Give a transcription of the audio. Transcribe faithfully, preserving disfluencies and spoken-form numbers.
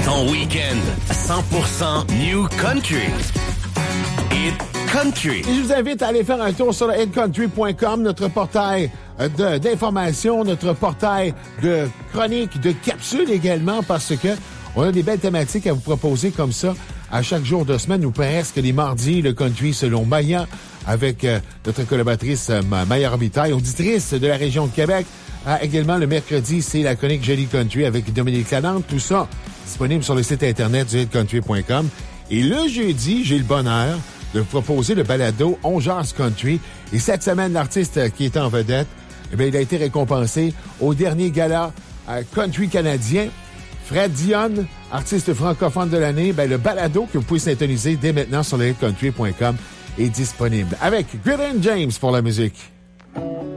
Ton week-end cent pour cent New Country. Hit Country. Et je vous invite à aller faire un tour sur le hit country point com, notre portail de, d'information, notre portail de chroniques, de capsules également, parce que on a des belles thématiques à vous proposer comme ça à chaque jour de semaine, ou presque les mardis, le country selon Maya, avec euh, notre collaboratrice euh, Maya Robitaille, auditrice de la région de Québec. Euh, également, le mercredi, c'est la chronique Jolie Country avec Dominique Lalande. Tout ça disponible sur le site Internet du hit country point com. Et le jeudi, j'ai le bonheur de vous proposer le balado On Jase Country. Et cette semaine, l'artiste qui est en vedette, eh bien, il a été récompensé au dernier gala euh, country canadien. Fred Dionne, artiste francophone de l'année, ben, le balado que vous pouvez syntoniser dès maintenant sur le hit country point com est disponible. Avec Grit and James pour la musique.